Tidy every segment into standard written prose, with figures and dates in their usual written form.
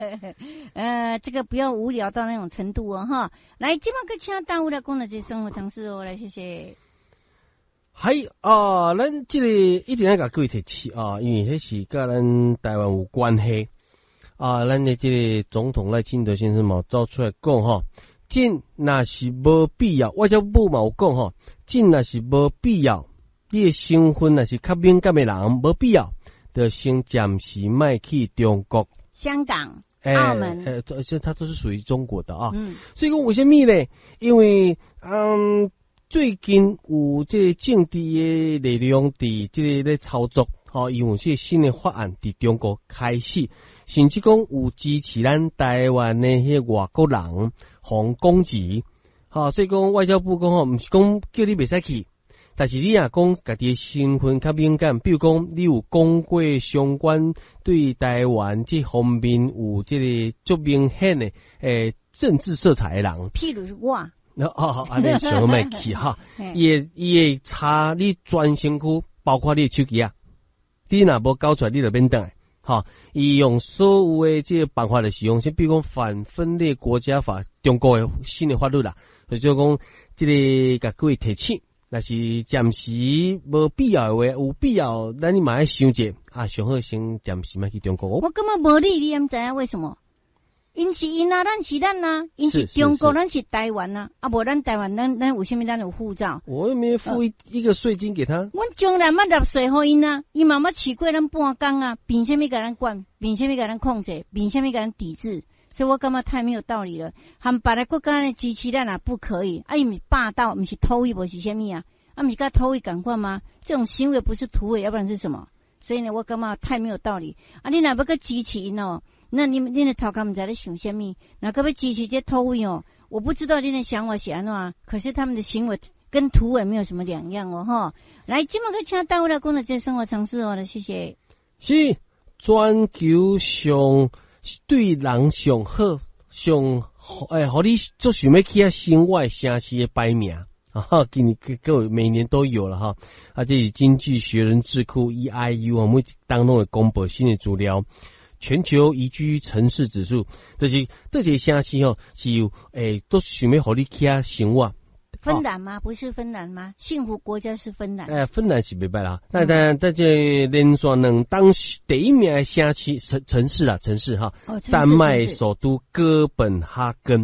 这个不要无聊到那种程度哦哈。来，今晚个请大家来讲的这生活常识哦，来谢谢。 系咱这个一定要甲各位提起因为迄是甲咱台湾有关系咱的这个总统赖清德先生嘛走出来讲吼，真若是无必要，外交部嘛有讲吼，真若是无必要，你的身份若是较敏感的人，无必要，就先暂时卖去中国、 香港、澳门， 这它都是属于中国的所以讲为什么呢？因为最近有这个政治的力量伫这个咧操作，因为这新的法案伫中国开始，甚至讲有支持咱台湾的迄外国人互攻击，所以讲外交部讲毋是讲叫你袂使去，但是你若讲家己的身份较敏感，比如讲你有讲过相关对台湾这方面有这个足明显的政治色彩的人， 譬如是我。 安尼想卖去伊会查你全身躯，包括你的手机你若无交出来，你就免等伊用所有的这个办法来使用，比如讲反分裂国家法，中国的新的法律啦，所以讲这个甲各位提醒，若是暂时无必要的话，有必要咱你嘛要想者上好先暂时卖去中国。 我根本无理，你毋知影为什么？因是因咱是咱因是中国，咱是台湾无咱台湾，咱有啥物？咱有护照， 我又没付一个税金给他。 阮将来要纳税互因伊妈妈饲过咱半工凭啥物甲咱管？凭啥物甲咱控制？凭啥物甲咱抵制？所以我感觉太没有道理了。含别的国家的支持咱不可以，伊毋是霸道，毋是偷窥，无是啥物毋是甲偷窥共款吗？这种行为不是土匪，要不然是什么？所以呢，我感觉太没有道理。你若要去支持因那你的头壳唔知在想什么？那可不可以支持这偷窥我不知道你的想法是安怎，可是他们的行为跟土匪没有什么两样哈。来，今麦个请大家来讲的这生活常识谢谢。 是全球上对人上好上互你做想要去生活城市的排名今年各位每年都有了这是经济学人智库 EIU 每当中会公布新的资料。全球宜居城市指数，就是这些城市是有都是想要互你去生活。 芬兰吗？不是芬兰吗？幸福国家是芬兰。 芬兰是袂歹啦。但这连续两当第一名的城市丹麦首都哥本哈根。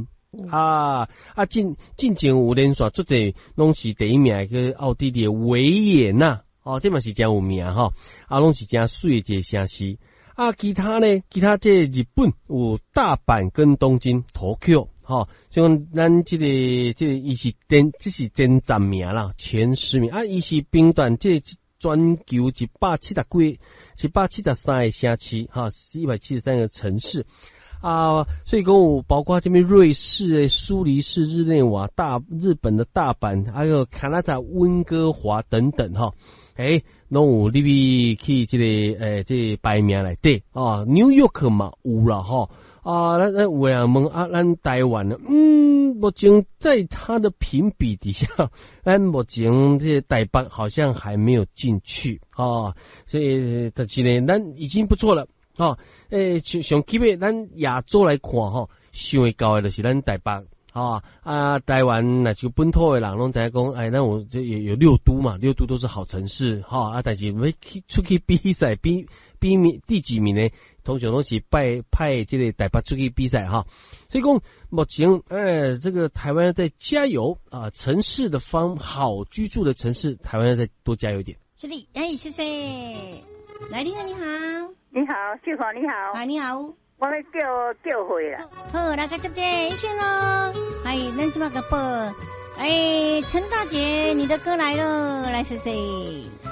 进前有连续足侪拢是第一名个奥地利的维也纳这嘛是真有名拢是真水的一个城市。其他这日本有大阪跟东京 Tokyo 像咱这个伊是这是前10名啦，前10名伊是兵团这全球173个城市173个城市所以讲有包括这边瑞士的苏黎世、日内瓦、日本的大阪，还有加拿大温哥华等等拢有你去这个这排名内底纽约克嘛有啦咱有人问咱台湾目前在它的评比底下，咱目前这台北好像还没有进去所以但是呢，咱已经不错了上起码咱亚洲来看想会到的就是咱台北台湾那就本土的人拢在讲那我这有6都嘛，6都都是好城市但是要出去比赛比第几名呢？通常都是派这个台北出去比赛所以讲目前这个台湾要再加油城市的好居住的城市，台湾要再多加油一点。 是的，谢谢。来，你好。 你好，秀华你好。 你好。 我要叫回啦。 好，来个接电先咯。咱这么个报。陈大姐，你的歌来了，来谢谢。